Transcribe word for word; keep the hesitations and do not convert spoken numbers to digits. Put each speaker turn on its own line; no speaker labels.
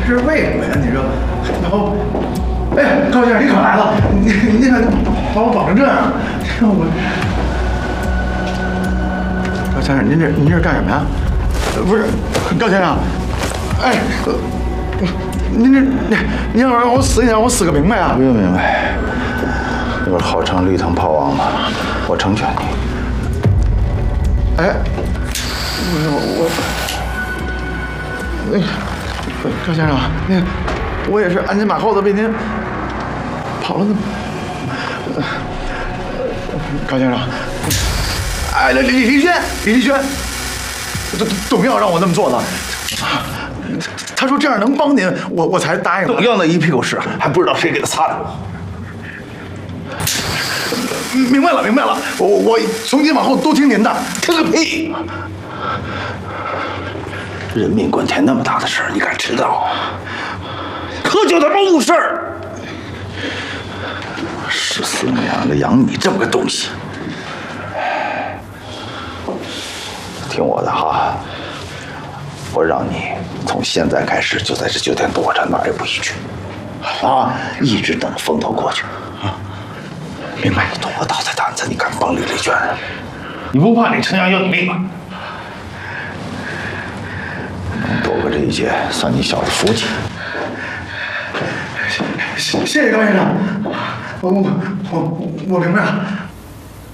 是为什么呀？你说，然后，哎，高先生，你可来了！你你可把我绑成这样，这我。高先生，您这您这是干什么呀？不是，高先生，哎，您这您您要让我死，你让我死个明白啊！
不用明白，你不是号称绿藤炮王吗？我成全你。
哎，我我。那个高先生，那个我也是鞍前马后的为您跑了那么，呃、高先生，哎，李李丽轩，李丽轩，董董耀让我那么做的，他说这样能帮您，我我才答应。
董耀那一屁股屎，还不知道谁给他擦的。
明白了，明白了，我我从今往后都听您的。
听个屁！人命关天那么大的事儿，你敢迟到？可就他妈误事儿！十四娘的养你这么个东西，听我的哈，我让你从现在开始就在这酒店躲着，哪儿也不许去，啊，一直等风头过去。啊，明白？你多大的胆子，你敢帮李丽娟？你不怕你陈阳要你命吗？躲过这一劫，算你小子福气。
谢谢谢高先生，我我我我明白了。